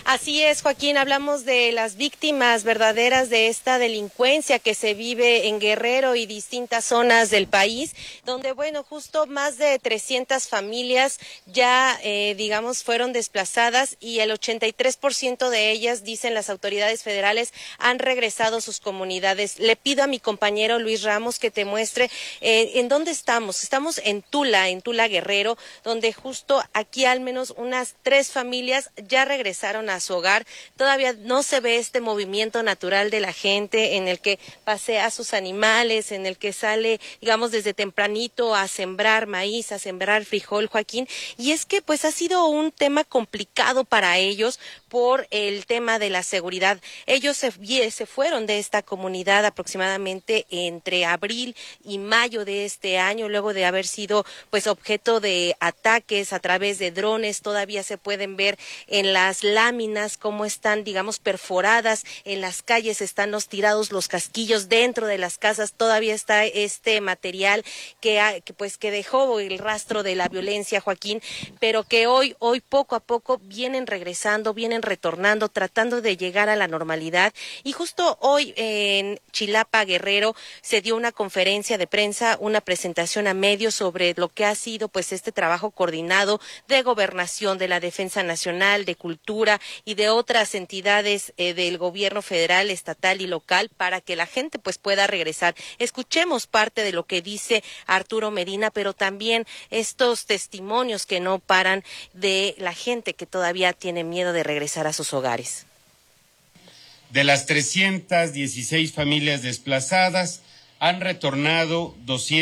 Así es, Joaquín, hablamos de las víctimas verdaderas de esta delincuencia que se vive en Guerrero y distintas zonas del país, donde, bueno, justo más de 300 familias ya, fueron desplazadas y el 83% de ellas, dicen las autoridades federales, han regresado a sus comunidades. Le pido a mi compañero Luis Ramos que te muestre en dónde estamos. Estamos en Tula Guerrero, donde justo aquí al menos unas 3 familias ya regresaron a su hogar. Todavía no se ve este movimiento natural de la gente en el que pasea a sus animales, en el que sale, desde tempranito a sembrar maíz, a sembrar frijol, Joaquín. Y es que pues ha sido un tema complicado para ellos por el tema de la seguridad. Ellos se fueron de esta comunidad aproximadamente entre abril y mayo de este año, luego de haber sido pues objeto de ataques a través de drones. Todavía se pueden ver en las láminas cómo están, perforadas en las calles, están tirados los casquillos dentro de las casas. Todavía está este material que dejó el rastro de la violencia, Joaquín, pero que hoy poco a poco vienen regresando, vienen retornando, tratando de llegar a la normalidad. Y justo hoy en Chilapa, Guerrero, se dio una conferencia de prensa, una presentación a medios sobre lo que ha sido pues este trabajo coordinado de Gobernación, de la Defensa Nacional, de Cultura y de otras entidades del gobierno federal, estatal y local para que la gente pues pueda regresar. Escuchemos parte de lo que dice Arturo Medina, pero también estos testimonios que no paran de la gente que todavía tiene miedo de regresar a sus hogares. De las 316 familias desplazadas, han retornado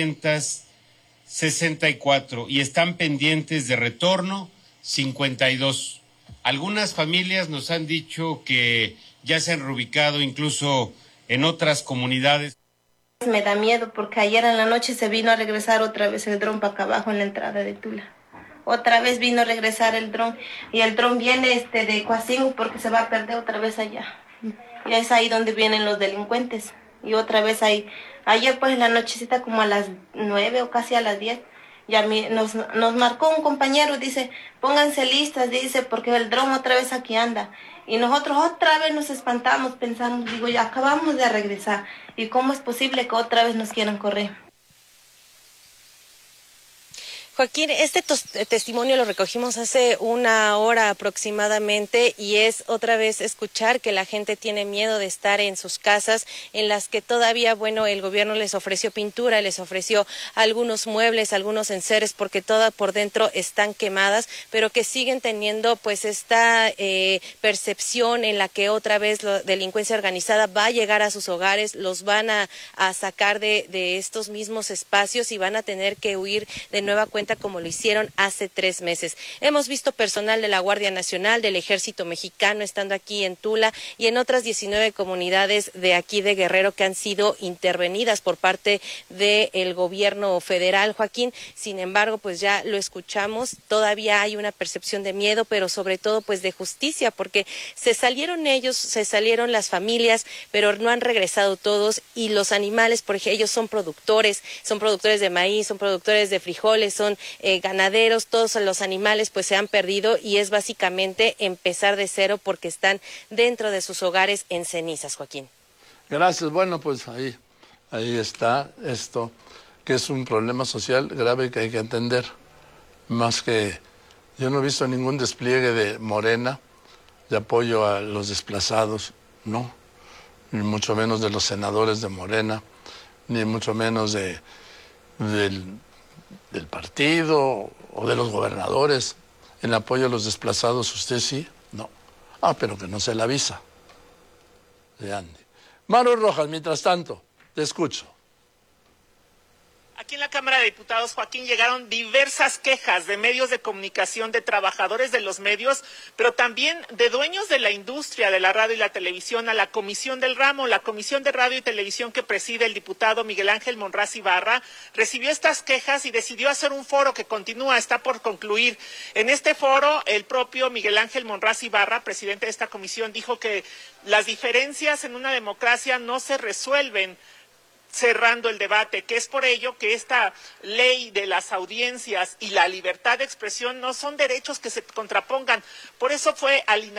264 y están pendientes de retorno 52. Algunas familias nos han dicho que ya se han reubicado incluso en otras comunidades. Me da miedo porque ayer en la noche se vino a regresar otra vez el dron para acá abajo en la entrada de Tula. Otra vez vino a regresar el dron y el dron viene de Coacingo porque se va a perder otra vez allá. Y es ahí donde vienen los delincuentes. Y otra vez ahí. Ayer pues en la nochecita como a las 9 o casi a las 10, ya nos marcó un compañero, dice, pónganse listas, dice, porque el dron otra vez aquí anda. Y nosotros otra vez nos espantamos, pensamos, ya acabamos de regresar. ¿Y cómo es posible que otra vez nos quieran correr? Joaquín, este testimonio lo recogimos hace una hora aproximadamente y es otra vez escuchar que la gente tiene miedo de estar en sus casas en las que todavía, el gobierno les ofreció pintura, les ofreció algunos muebles, algunos enseres porque todas por dentro están quemadas, pero que siguen teniendo pues esta percepción en la que otra vez la delincuencia organizada va a llegar a sus hogares, los van a sacar de estos mismos espacios y van a tener que huir de nueva cuenta como lo hicieron hace 3 meses. Hemos visto personal de la Guardia Nacional, del Ejército Mexicano, estando aquí en Tula y en otras 19 comunidades de aquí de Guerrero que han sido intervenidas por parte del gobierno federal, Joaquín. Sin embargo, pues ya lo escuchamos, todavía hay una percepción de miedo, pero sobre todo pues de justicia, porque se salieron ellos, se salieron las familias, pero no han regresado todos y los animales, por ejemplo, ellos son productores de maíz, son productores de frijoles, son ganaderos, todos los animales pues se han perdido y es básicamente empezar de cero porque están dentro de sus hogares en cenizas, Joaquín. Gracias, bueno pues ahí está esto, que es un problema social grave que hay que entender, más que yo no he visto ningún despliegue de Morena de apoyo a los desplazados, no, ni mucho menos de los senadores de Morena, ni mucho menos del partido o de los gobernadores en apoyo a los desplazados. ¿Usted sí? No. Pero que no se le avisa. De Andy. Maru Rojas, mientras tanto, te escucho. Aquí en la Cámara de Diputados, Joaquín, llegaron diversas quejas de medios de comunicación, de trabajadores de los medios, pero también de dueños de la industria de la radio y la televisión a la Comisión del Ramo. La Comisión de Radio y Televisión que preside el diputado Miguel Ángel Monraz Ibarra recibió estas quejas y decidió hacer un foro que continúa, está por concluir. En este foro, el propio Miguel Ángel Monraz Ibarra, presidente de esta comisión, dijo que las diferencias en una democracia no se resuelven cerrando el debate, que es por ello que esta ley de las audiencias y la libertad de expresión no son derechos que se contrapongan. Por eso fue al